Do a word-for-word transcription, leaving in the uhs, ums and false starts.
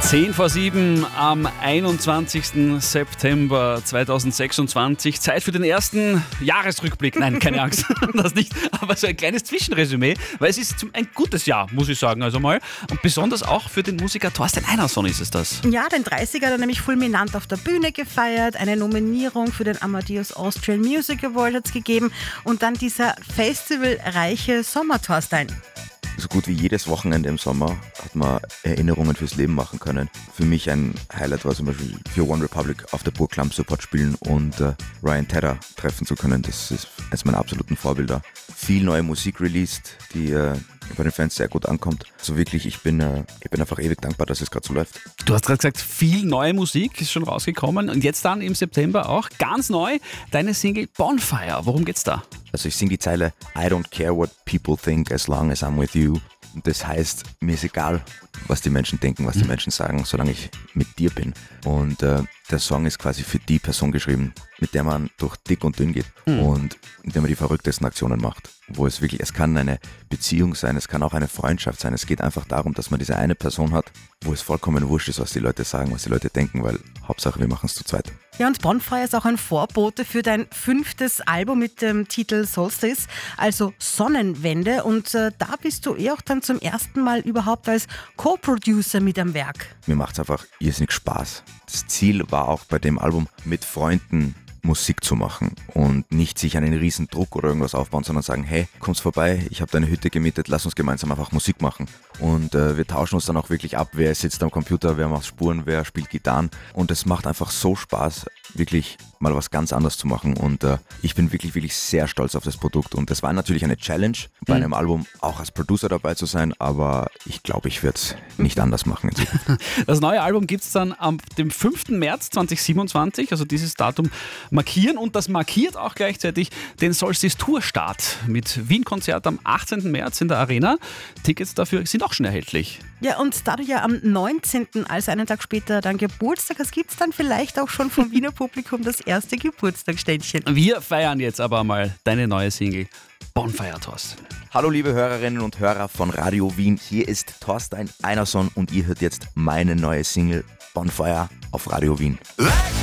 zehn vor sieben am einundzwanzigsten September zweitausendsechsundzwanzig. Zeit für den ersten Jahresrückblick. Nein, keine Angst, das nicht. Aber so ein kleines Zwischenresümee, weil es ist ein gutes Jahr, muss ich sagen. Also mal. Und besonders auch für den Musiker Thorsten Einarsson ist es das. Ja, den dreißiger hat er nämlich fulminant auf der Bühne gefeiert. Eine Nominierung für den Amadeus Austrian Music Award hat es gegeben. Und dann dieser festivalreiche Sommer, Thorstein. So gut wie jedes Wochenende im Sommer hat man Erinnerungen fürs Leben machen können. Für mich ein Highlight war zum Beispiel für One Republic auf der Burg Club Support spielen und äh, Ryan Tedder treffen zu können. Das ist eines meiner absoluten Vorbilder. Viel neue Musik released, die äh, bei den Fans sehr gut ankommt. So wirklich, ich bin, äh, ich bin einfach ewig dankbar, dass es gerade so läuft. Du hast gerade gesagt, viel neue Musik ist schon rausgekommen und jetzt dann im September auch ganz neu deine Single Bonfire. Worum geht's da? Also ich singe die Zeile I don't care what people think as long as I'm with you. Das heißt, mir ist egal, was die Menschen denken, was die Menschen sagen, solange ich mit dir bin. Und äh, der Song ist quasi für die Person geschrieben, mit der man durch dick und dünn geht mhm. und mit der man die verrücktesten Aktionen macht. Wo es wirklich, es kann eine Beziehung sein, es kann auch eine Freundschaft sein. Es geht einfach darum, dass man diese eine Person hat, wo es vollkommen wurscht ist, was die Leute sagen, was die Leute denken, weil Hauptsache wir machen es zu zweit. Ja, und Bonfire ist auch ein Vorbote für dein fünftes Album mit dem Titel Solstice, also Sonnenwende. Und äh, da bist du eh auch dann zum ersten Mal überhaupt als Co-Producer mit am Werk. Mir macht es einfach irrsinnig Spaß. Das Ziel war auch bei dem Album mit Freunden Musik zu machen und nicht sich einen riesen Druck oder irgendwas aufbauen, sondern sagen, hey, kommst vorbei, ich habe deine Hütte gemietet, lass uns gemeinsam einfach Musik machen. Und äh, wir tauschen uns dann auch wirklich ab, wer sitzt am Computer, wer macht Spuren, wer spielt Gitarren und es macht einfach so Spaß, wirklich mal was ganz anderes zu machen und äh, ich bin wirklich, wirklich sehr stolz auf das Produkt und das war natürlich eine Challenge, bei einem Album auch als Producer dabei zu sein, aber ich glaube, ich werde es nicht anders machen in Zukunft. Das neue Album gibt es dann am dem fünften März zweitausendsiebenundzwanzig, also dieses Datum markieren und das markiert auch gleichzeitig den Solstice Tour-Start mit Wien-Konzert am achtzehnten März in der Arena. Tickets dafür sind auch schon erhältlich. Ja, und da du ja am neunzehnten, also einen Tag später, dann Geburtstag hast, gibt es dann vielleicht auch schon vom Wiener Publikum das erste Geburtstagsständchen. Wir feiern jetzt aber mal deine neue Single Bonfire, Thorsten. Hallo liebe Hörerinnen und Hörer von Radio Wien, hier ist Thorsten Einarsson und ihr hört jetzt meine neue Single Bonfire auf Radio Wien. Like